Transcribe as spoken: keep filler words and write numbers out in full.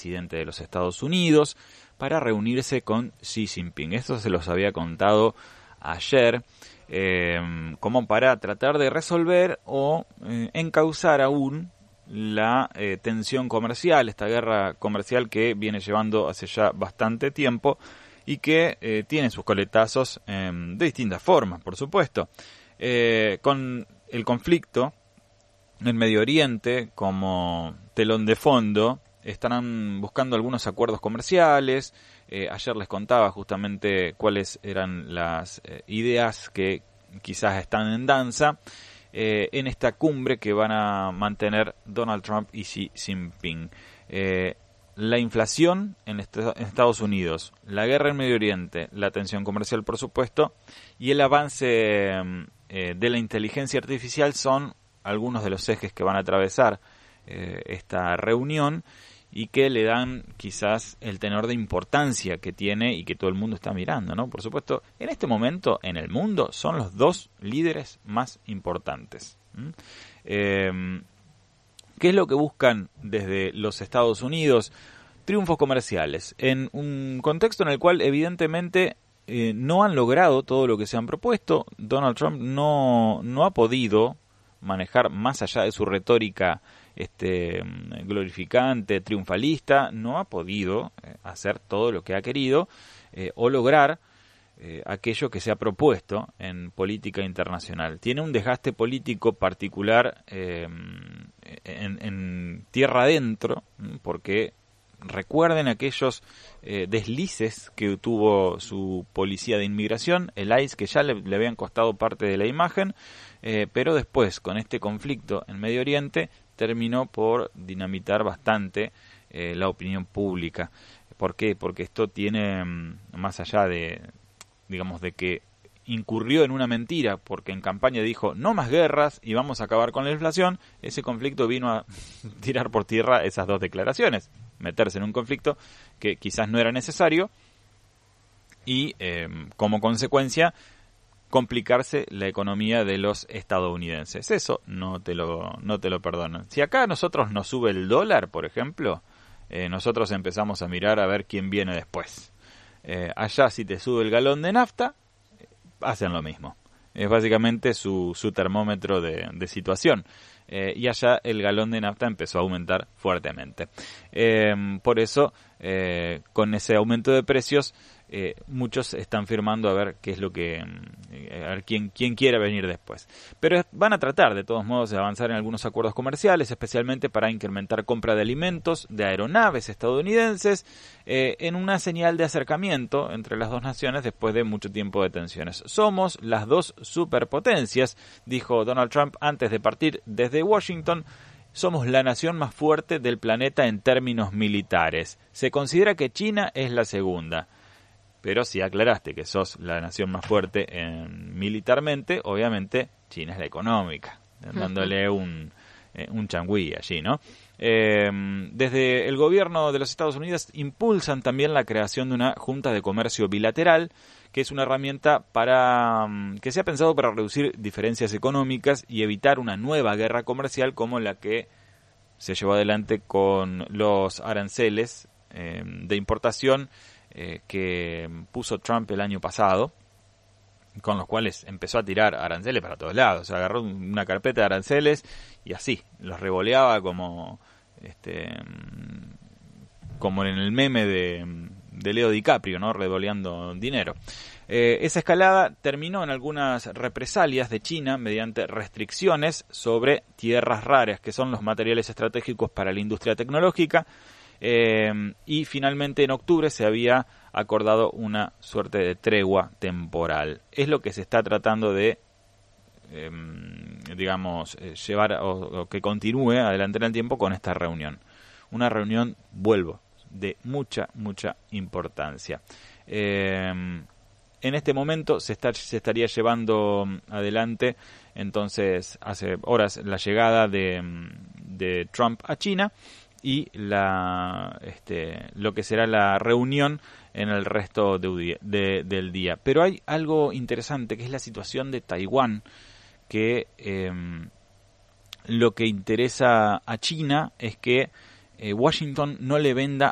presidente de los Estados Unidos, para reunirse con Xi Jinping. Esto se los había contado ayer, eh, como para tratar de resolver o eh, encauzar aún la eh, tensión comercial, esta guerra comercial que viene llevando hace ya bastante tiempo y que eh, tiene sus coletazos eh, de distintas formas, por supuesto. Eh, con el conflicto en Medio Oriente como telón de fondo, estarán buscando algunos acuerdos comerciales. Eh, ayer les contaba justamente cuáles eran las eh, ideas que quizás están en danza eh, en esta cumbre que van a mantener Donald Trump y Xi Jinping. Eh, la inflación en, est- en Estados Unidos, la guerra en Medio Oriente, la tensión comercial, por supuesto, y el avance eh, de la inteligencia artificial son algunos de los ejes que van a atravesar eh, esta reunión y que le dan quizás el tenor de importancia que tiene y que todo el mundo está mirando, ¿no? Por supuesto, en este momento en el mundo son los dos líderes más importantes. ¿Mm? Eh, ¿Qué es lo que buscan desde los Estados Unidos? Triunfos comerciales, en un contexto en el cual evidentemente eh, no han logrado todo lo que se han propuesto. Donald Trump no, no ha podido manejar, más allá de su retórica este glorificante, triunfalista, no ha podido eh, hacer todo lo que ha querido eh, o lograr eh, aquello que se ha propuesto en política internacional. Tiene un desgaste político particular eh, en, en tierra adentro, porque recuerden aquellos eh, deslices que tuvo su policía de inmigración, el I C E, que ya le, le habían costado parte de la imagen, eh, pero después, con este conflicto en Medio Oriente, terminó por dinamitar bastante eh, la opinión pública. ¿Por qué? Porque esto tiene, más allá de, digamos, de que incurrió en una mentira, porque en campaña dijo no más guerras y vamos a acabar con la inflación, ese conflicto vino a tirar por tierra esas dos declaraciones, meterse en un conflicto que quizás no era necesario y eh, como consecuencia complicarse la economía de los estadounidenses. Eso no te lo no te lo perdonan. Si acá a nosotros nos sube el dólar, por ejemplo, eh, nosotros empezamos a mirar a ver quién viene después. Eh, allá si te sube el galón de nafta, hacen lo mismo. Es básicamente su, su termómetro de, de situación. Eh, y allá el galón de nafta empezó a aumentar fuertemente. Eh, por eso, eh, con ese aumento de precios, eh, muchos están firmando a ver qué es lo que, eh, a ver quién, quién quiere venir después. Pero van a tratar de todos modos de avanzar en algunos acuerdos comerciales, especialmente para incrementar compra de alimentos, de aeronaves estadounidenses, eh, en una señal de acercamiento entre las dos naciones después de mucho tiempo de tensiones. Somos las dos superpotencias, dijo Donald Trump antes de partir desde Washington. Somos la nación más fuerte del planeta en términos militares. Se considera que China es la segunda. Pero si aclaraste que sos la nación más fuerte en, militarmente, obviamente China es la económica, dándole un, eh, un changüí allí, ¿no? Eh, desde el gobierno de los Estados Unidos impulsan también la creación de una junta de comercio bilateral, que es una herramienta para que se ha pensado para reducir diferencias económicas y evitar una nueva guerra comercial como la que se llevó adelante con los aranceles eh, de importación eh, que puso Trump el año pasado, con los cuales empezó a tirar aranceles para todos lados. O sea, agarró una carpeta de aranceles y así, los revoleaba como este como en el meme de, de Leo DiCaprio, ¿no? Revoleando dinero. Eh, esa escalada terminó en algunas represalias de China mediante restricciones sobre tierras raras, que son los materiales estratégicos para la industria tecnológica. Eh, y finalmente en octubre se había acordado una suerte de tregua temporal. Es lo que se está tratando de, eh, digamos, eh, llevar o, o que continúe adelante en el tiempo con esta reunión. Una reunión, vuelvo, de mucha, mucha importancia. Eh, en este momento se, está, se estaría llevando adelante, entonces, hace horas, la llegada de, de Trump a China, y la este lo que será la reunión en el resto de, de, del día. Pero hay algo interesante, que es la situación de Taiwán, que eh, lo que interesa a China es que eh, Washington no le venda